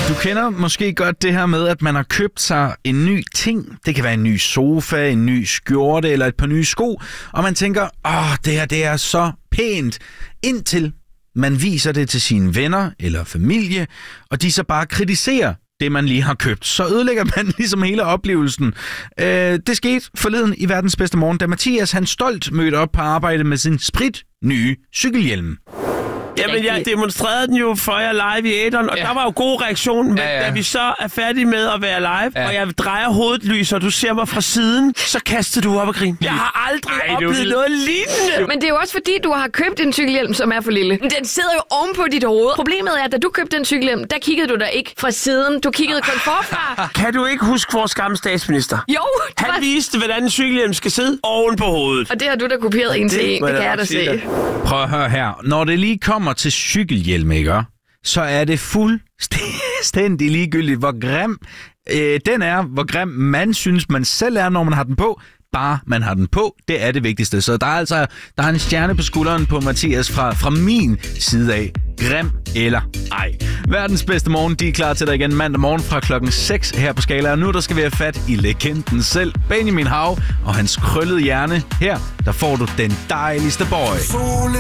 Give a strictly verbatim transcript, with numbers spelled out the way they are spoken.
Du kender måske godt det her med, at man har købt sig en ny ting. Det kan være en ny sofa, en ny skjorte eller et par nye sko. Og man tænker, åh, det her det er så pænt. Indtil man viser det til sine venner eller familie, og de så bare kritiserer det, man lige har købt. Så ødelægger man ligesom hele oplevelsen. Øh, det skete forleden i Verdens Bedste Morgen, da Mathias han stolt mødte op på arbejde med sin sprit nye cykelhjelm. Jamen, jeg demonstrerede den jo for jer live i æteren, og ja. Der var jo god reaktion. Men ja, ja. Da vi så er færdige med at være live, ja. Og jeg drejer hovedet lys, og du ser mig fra siden, så kaster du op og griner. Jeg har aldrig Ej, oplevet du... noget lignende. Men det er jo også fordi, du har købt en cykelhjelm, som er for lille. Den sidder jo oven på dit hoved. Problemet er, at da du købte den cykelhjelm, der kiggede du der ikke fra siden. Du kiggede kun forfra. Kan du ikke huske vores gamle statsminister? Jo. Han var... viste, hvordan en cykelhjelm skal sidde oven på hovedet. Og det har du da kopieret en til en. Det kan jeg da se. Prøv at høre her. Når det lige kommer til cykelhjelm, ikke? Så er det fuldstændig ligegyldigt, hvor grim øh, den er, hvor grim man synes, man selv er, når man har den på. Bare man har den på, det er det vigtigste. Så der er altså der er en stjerne på skulderen på Mathias fra, fra min side af. Grim eller ej. Verdens Bedste Morgen, de er klar til dig igen mandag morgen fra klokken seks her på Skala. Og nu der skal vi have fat i legenden selv, Benjamin Hav og hans krøllede hjerne. Her, der får du den dejligste boy.